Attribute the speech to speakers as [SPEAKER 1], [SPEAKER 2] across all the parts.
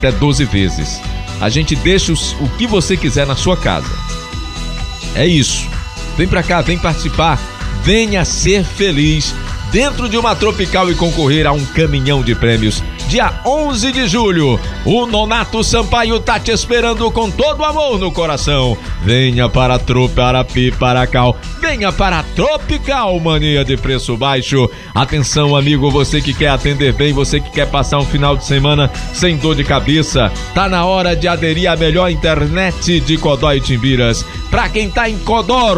[SPEAKER 1] até 12 vezes. A gente deixa o que você quiser na sua casa. É isso. Vem pra cá, vem participar. Venha ser feliz dentro de uma Tropical e concorrer a um caminhão de prêmios. Dia 11 de julho, o Nonato Sampaio tá te esperando com todo o amor no coração. Venha para Paracal. Venha para a Tropical, mania de preço baixo. Atenção, amigo, você que quer atender bem, você que quer passar um final de semana sem dor de cabeça, tá na hora de aderir à melhor internet de Codó e Timbiras. Pra quem tá em Codó,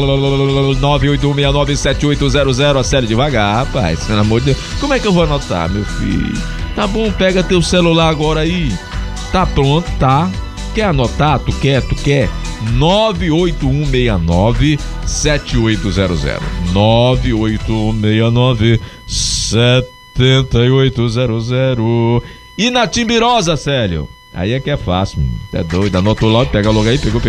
[SPEAKER 1] 981697800, acele devagar, rapaz, pelo amor de Deus. Como é que eu vou anotar, meu filho? Tá bom, pega teu celular agora aí. Tá pronto, tá? Quer anotar? Tu quer? 981697800. 981697800. E na Timbirosa, Célio? Aí é que é fácil, é doido. Anotou logo, pega logo aí, pegou.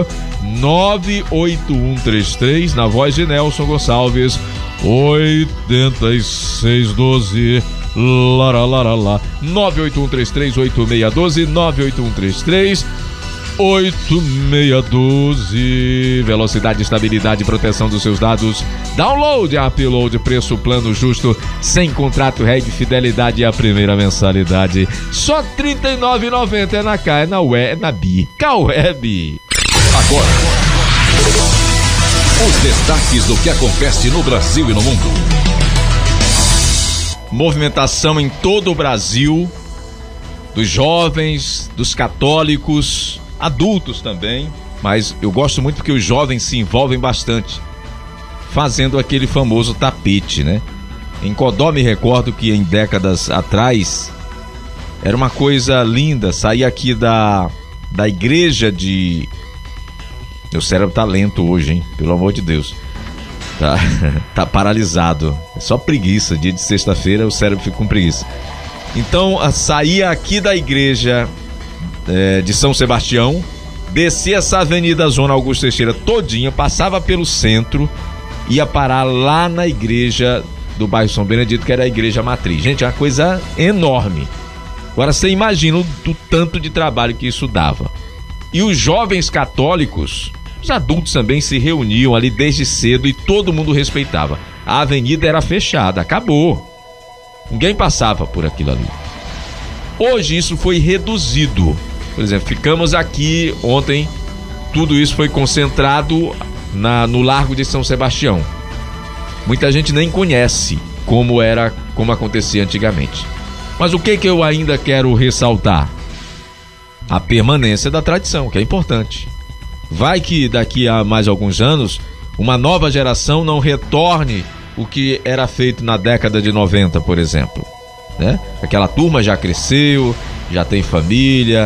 [SPEAKER 1] 98133, na voz de Nelson Gonçalves, 8612. Lá. 981338612, 981338612. Velocidade, estabilidade e proteção dos seus dados. Download, upload, preço plano justo, sem contrato, rede, fidelidade e a primeira mensalidade. Só R$ 39,90. É na K, é na Web, é na Bi. Caweb.
[SPEAKER 2] Agora, os destaques do que acontece no Brasil e no mundo.
[SPEAKER 1] Movimentação em todo o Brasil, dos jovens, dos católicos, adultos também, mas eu gosto muito porque os jovens se envolvem bastante, fazendo aquele famoso tapete, né? Em Codó me recordo que em décadas atrás era uma coisa linda, sair aqui da igreja de... Meu cérebro tá lento hoje, hein? Pelo amor de Deus. Tá paralisado. É só preguiça. Dia de sexta-feira o cérebro fica com preguiça. Então, saía aqui da igreja de São Sebastião, descia essa avenida Zona Augusto Teixeira todinha, passava pelo centro, ia parar lá na igreja do bairro São Benedito, que era a igreja matriz. Gente, é uma coisa enorme. Agora você imagina o tanto de trabalho que isso dava. E os jovens católicos, os adultos também se reuniam ali desde cedo e todo mundo respeitava. A avenida era fechada, acabou. Ninguém passava por aquilo ali. Hoje isso foi reduzido. Por exemplo, ficamos aqui ontem, tudo isso foi concentrado no Largo de São Sebastião. Muita gente nem conhece como acontecia antigamente. Mas o que eu ainda quero ressaltar? A permanência da tradição, que é importante. Vai que daqui a mais alguns anos, uma nova geração não retorne o que era feito na década de 90, por exemplo, né? Aquela turma já cresceu, já tem família,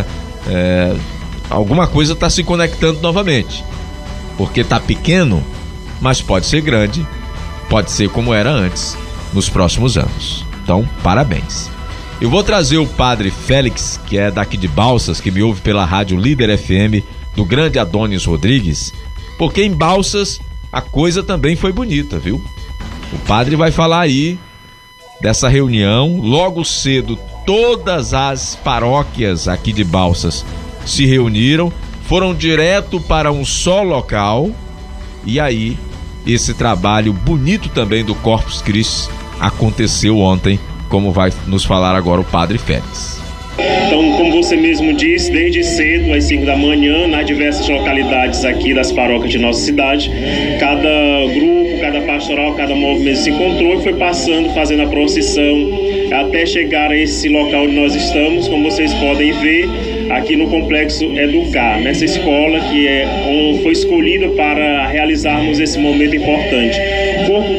[SPEAKER 1] alguma coisa está se conectando novamente, porque está pequeno, mas pode ser grande, pode ser como era antes, nos próximos anos. Então, parabéns. Eu vou trazer o padre Félix, que é daqui de Balsas, que me ouve pela rádio Líder FM, do grande Adonis Rodrigues, porque em Balsas a coisa também foi bonita, viu? O padre vai falar aí dessa reunião. Logo cedo, todas as paróquias aqui de Balsas se reuniram, foram direto para um só local, e aí esse trabalho bonito também do Corpus Christi aconteceu ontem, como vai nos falar agora o padre Félix.
[SPEAKER 3] Então, como você mesmo disse, desde cedo, às 5 da manhã, nas diversas localidades aqui das paróquias de nossa cidade, cada grupo, cada pastoral, cada movimento se encontrou e foi passando, fazendo a procissão, até chegar a esse local onde nós estamos, como vocês podem ver, aqui no Complexo Educar, nessa escola que foi escolhida para realizarmos esse momento importante. O Corpus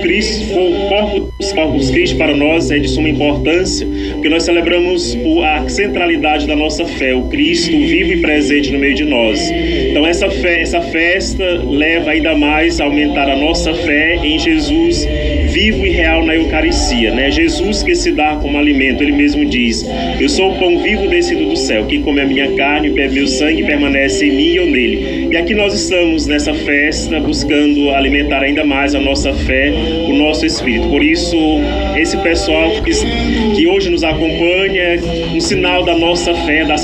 [SPEAKER 3] Christi para nós é de suma importância, porque nós celebramos a centralidade da nossa fé, o Cristo vivo e presente no meio de nós. Então essa festa leva ainda mais a aumentar a nossa fé em Jesus vivo e real na Eucaristia, né? Jesus que se dá como alimento, ele mesmo diz: eu sou o pão vivo descido do céu, quem come a minha carne e bebe meu sangue permanece em mim e eu nele. E aqui nós estamos nessa festa buscando alimentar ainda mais a nossa fé, o nosso espírito. Por isso, esse pessoal que hoje nos acompanha, um sinal da nossa fé, da